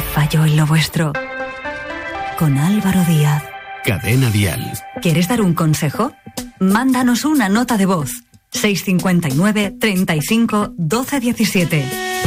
falló en lo vuestro? Con Álvaro Díaz. Cadena Dial. ¿Quieres dar un consejo? Mándanos una nota de voz. 659 35 12 17.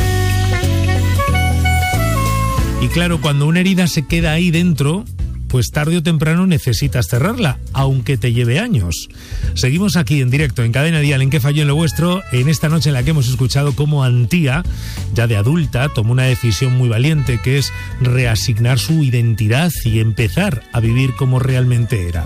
Y claro, cuando una herida se queda ahí dentro, pues tarde o temprano necesitas cerrarla, aunque te lleve años. Seguimos aquí en directo en Cadena Dial, en ¿Qué falló en lo vuestro? En esta noche en la que hemos escuchado cómo Antía, ya de adulta, tomó una decisión muy valiente, que es reasignar su identidad y empezar a vivir como realmente era.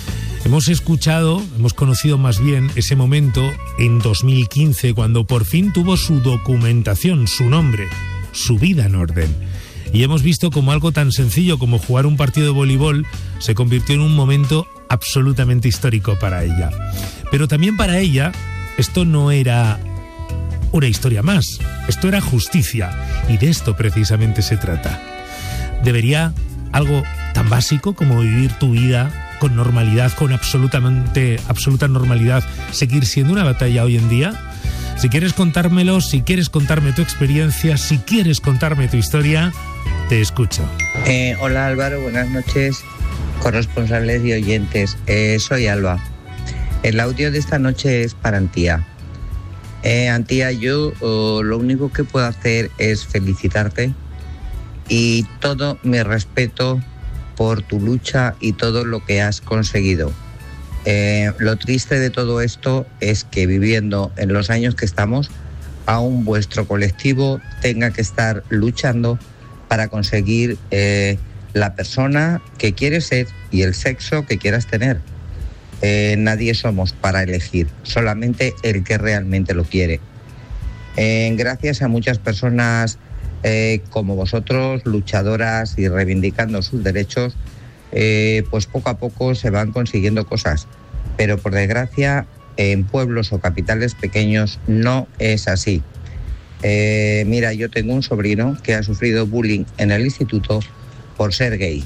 Hemos conocido más bien ese momento en 2015, cuando por fin tuvo su documentación, su nombre, su vida en orden. Y hemos visto como algo tan sencillo como jugar un partido de voleibol se convirtió en un momento absolutamente histórico para ella. Pero también para ella esto no era una historia más, esto era justicia, y de esto precisamente se trata. ¿Debería algo tan básico como vivir tu vida con normalidad, con absoluta normalidad, seguir siendo una batalla hoy en día? Si quieres contármelo, si quieres contarme tu experiencia, si quieres contarme tu historia, te escucho. Hola Álvaro, buenas noches, corresponsales y oyentes. Soy Alba. El audio de esta noche es para Antía. Antía, yo lo único que puedo hacer es felicitarte y todo mi respeto por tu lucha y todo lo que has conseguido. Lo triste de todo esto es que viviendo en los años que estamos, aún vuestro colectivo tenga que estar luchando para conseguir la persona que quieres ser y el sexo que quieras tener. Nadie somos para elegir, solamente el que realmente lo quiere. Gracias a muchas personas como vosotros, luchadoras y reivindicando sus derechos, pues poco a poco se van consiguiendo cosas, pero por desgracia en pueblos o capitales pequeños no es así. Mira, yo tengo un sobrino que ha sufrido bullying en el instituto por ser gay.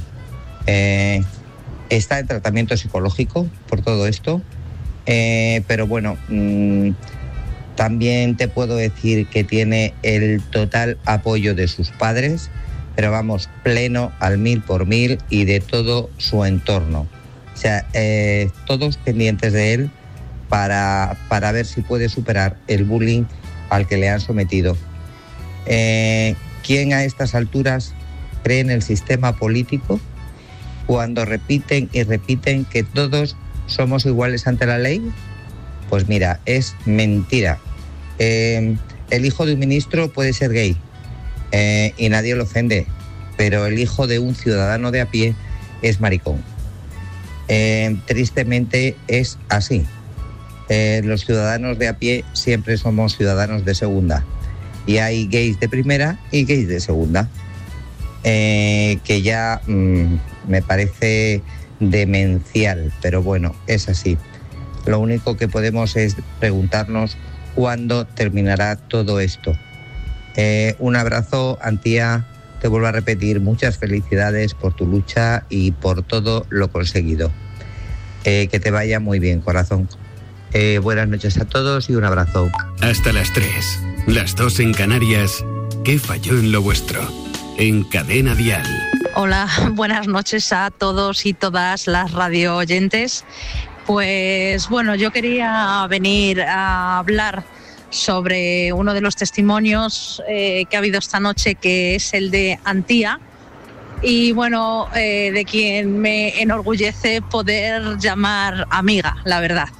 Está en tratamiento psicológico por todo esto, pero bueno, también te puedo decir que tiene el total apoyo de sus padres, pero vamos, pleno al 1000%, y de todo su entorno. O sea, todos pendientes de él para ver si puede superar el bullying al que le han sometido. ¿Quién a estas alturas cree en el sistema político cuando repiten y repiten que todos somos iguales ante la ley? Pues mira, es mentira. El hijo de un ministro puede ser gay, y nadie lo ofende, pero el hijo de un ciudadano de a pie es maricón. Tristemente es así. Los ciudadanos de a pie siempre somos ciudadanos de segunda, y hay gays de primera y gays de segunda, que ya me parece demencial, pero bueno, es así. Lo único que podemos es preguntarnos cuándo terminará todo esto. Un abrazo, Antía, te vuelvo a repetir, muchas felicidades por tu lucha y por todo lo conseguido. Que te vaya muy bien, corazón. Buenas noches a todos y un abrazo. Hasta las 3, las 2 en Canarias. ¿Qué falló en lo vuestro? En Cadena Dial. Hola, buenas noches a todos y todas las radio oyentes. Pues bueno, yo quería venir a hablar sobre uno de los testimonios que ha habido esta noche, que es el de Antía. Y bueno, de quien me enorgullece poder llamar amiga, la verdad.